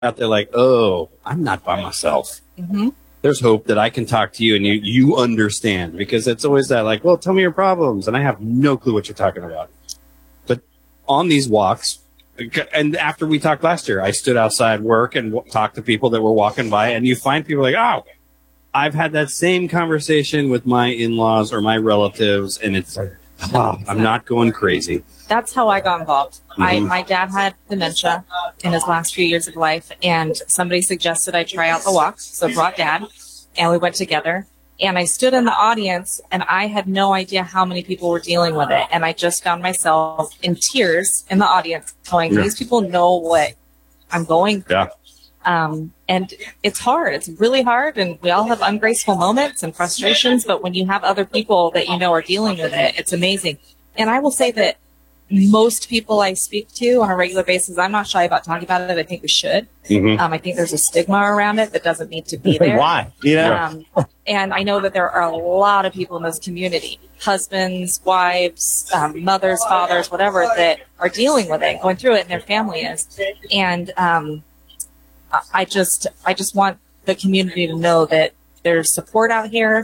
out there like, oh, I'm not by myself. Mm-hmm. There's hope that I can talk to you and you understand, because it's always that like, well, tell me your problems. And I have no clue what you're talking about. But on these walks, and after we talked last year, I stood outside work and talked to people that were walking by, and you find people like, oh, I've had that same conversation with my in-laws or my relatives, and it's, I'm not going crazy. That's how I got involved. Mm-hmm. My dad had dementia in his last few years of life, and somebody suggested I try out the walk. So I brought Dad, and we went together. And I stood in the audience, and I had no idea how many people were dealing with it. And I just found myself in tears in the audience going, these people know what I'm going through. And it's hard. It's really hard. And we all have ungraceful moments and frustrations. But when you have other people that you know are dealing with it, it's amazing. And I will say that most people I speak to on a regular basis, I'm not shy about talking about it. I think we should. Mm-hmm. I think there's a stigma around it that doesn't need to be there. Why? You know? And I know that there are a lot of people in this community, husbands, wives, mothers, fathers, whatever, that are dealing with it, going through it, and their family is. And I just want the community to know that there's support out here.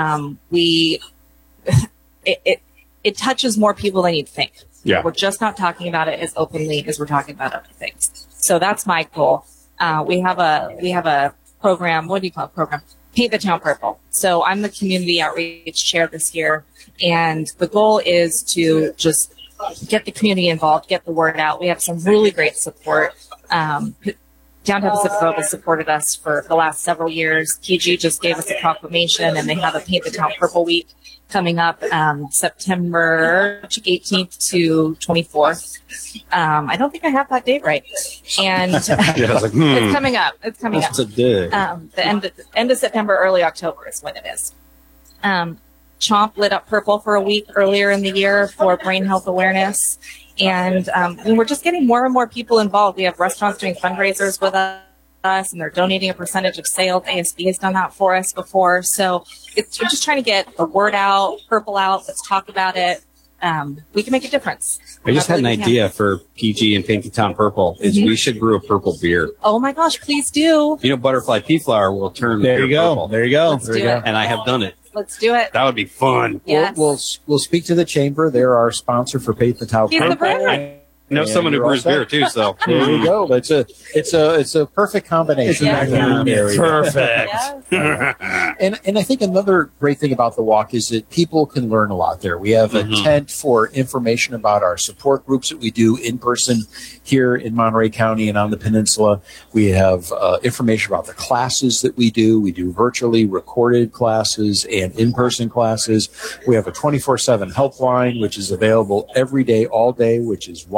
It touches more people than you'd think. Yeah. We're just not talking about it as openly as we're talking about other things. So that's my goal. We have a program. What do you call it? Program? Paint the Town Purple. So I'm the community outreach chair this year, and the goal is to just get the community involved, get the word out. We have some really great support. Downtown Pacific Grove has supported us for the last several years. PG just gave us a proclamation, and they have a Paint the Town Purple Week coming up September 18th to 24th. I don't think I have that date right. And I was like, it's coming up. It's coming up. What's a day? The end of September, early October is when it is. Chomp lit up purple for a week earlier in the year for brain health awareness. And we're just getting more and more people involved. We have restaurants doing fundraisers with us, and they're donating a percentage of sales. ASB has done that for us before. So we're just trying to get the word out, purple out. Let's talk about it. We can make a difference. I just had an idea for PG and Paint the Town Purple. We should brew a purple beer. Oh my gosh, please do. You know, butterfly pea flower will turn There you go. purple. There you go. Let's do it. And I have done it. Let's do it. That would be fun. Yes. We'll speak to the chamber. They're our sponsor for Paint the Town He's the Purple. brewer. I know And someone who you're all brews set. beer too, so. There you go. It's a perfect combination. Yes. There we go. Perfect. Yes. And I think another great thing about the walk is that people can learn a lot there. We have a tent for information about our support groups that we do in person here in Monterey County and on the peninsula. We have information about the classes that we do. We do virtually recorded classes and in-person classes. We have a 24/7 helpline, which is available every day, all day, which is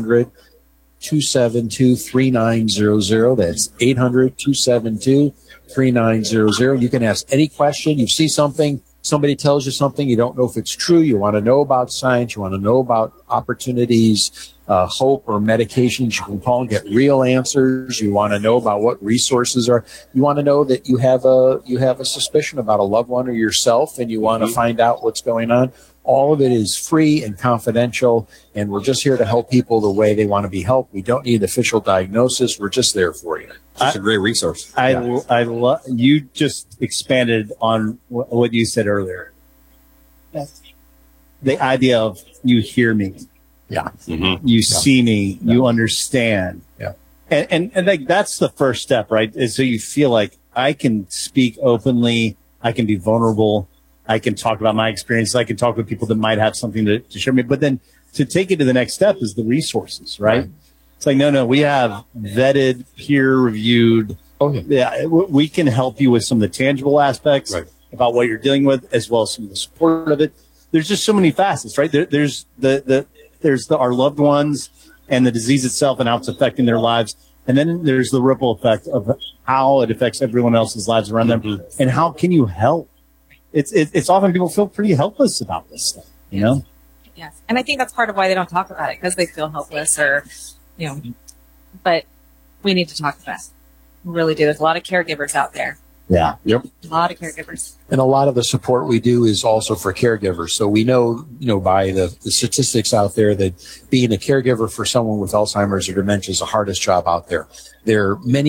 1-800-272-3900. That's 800-272-3900. You can ask any question. You see something, somebody tells you something, you don't know if it's true, you want to know about science, you want to know about opportunities, hope, or medications, you can call and get real answers. You want to know about what resources are. You want to know that you have a suspicion about a loved one or yourself, and you want to find out what's going on. All of it is free and confidential, and we're just here to help people the way they want to be helped. We don't need official diagnosis. We're just there for you. It's a great resource. I love you just expanded on what you said earlier. Yes. The idea of you hear me. Yeah. You see me, you understand. Yeah. And like that's the first step, right? Is so you feel like I can speak openly, I can be vulnerable, I can talk about my experiences, I can talk with people that might have something to share me. But then to take it to the next step is the resources, right? It's like, no, we have vetted, peer reviewed. Yeah, we can help you with some of the tangible aspects about what you're dealing with, as well as some of the support of it. There's just so many facets, right? There's our loved ones and the disease itself and how it's affecting their lives. And then there's the ripple effect of how it affects everyone else's lives around them. And how can you help? It's often people feel pretty helpless about this stuff, you know? Yes. And I think that's part of why they don't talk about it, because they feel helpless or, you know, but we need to talk about it. We really do. There's a lot of caregivers out there Yeah. A lot of caregivers. And a lot of the support we do is also for caregivers. So we know, by the statistics out there that being a caregiver for someone with Alzheimer's or dementia is the hardest job out there. There are many